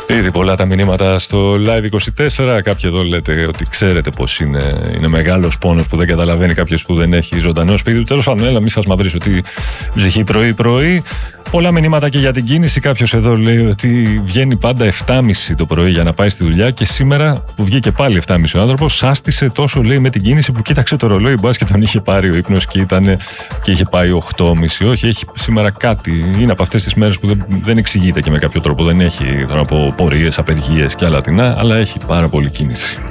Ήδη πολλά τα μηνύματα στο Live24. Κάποιοι εδώ λέτε ότι ξέρετε πως είναι μεγάλος πόνος που δεν καταλαβαίνει κάποιος που δεν έχει ζωντανό σπίτι. Τέλος πάντων, έλα, μη σας μαυρίσω τη ψυχή πρωί-πρωί. Πολλά μηνύματα και για την κίνηση. Κάποιος εδώ λέει ότι βγαίνει πάντα 7.30 το πρωί για να πάει στη δουλειά και σήμερα που βγήκε πάλι 7.30 ο άνθρωπος, σάστησε τόσο, λέει, με την κίνηση που κοίταξε το ρολόι, μπας και τον είχε πάρει ο ύπνος και είχε πάει 8.30. Όχι, έχει σήμερα κάτι. Είναι από αυτές τις μέρες που δεν εξηγείται και με κάποιο τρόπο. Δεν έχει, θέλω να πω, πορείες, απεργίες και άλλα τεινά, αλλά έχει πάρα πολύ κίνηση.